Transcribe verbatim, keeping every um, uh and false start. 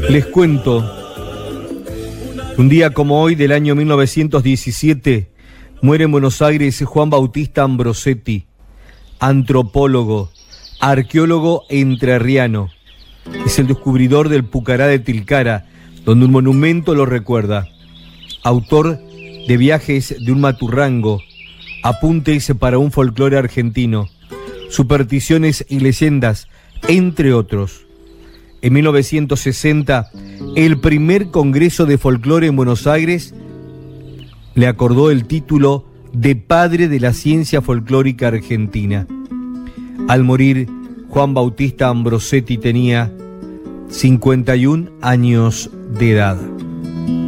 Les cuento, un día como hoy del año mil novecientos diecisiete, muere en Buenos Aires Juan Bautista Ambrosetti, antropólogo, arqueólogo entrerriano. Es el descubridor del Pucará de Tilcara, donde un monumento lo recuerda. Autor de Viajes de un Maturrango, Apuntes para un folclore argentino, Supersticiones y leyendas, entre otros. En mil novecientos sesenta, el primer Congreso de Folclore en Buenos Aires le acordó el título de Padre de la Ciencia Folclórica Argentina. Al morir, Juan Bautista Ambrosetti tenía cincuenta y un años de edad.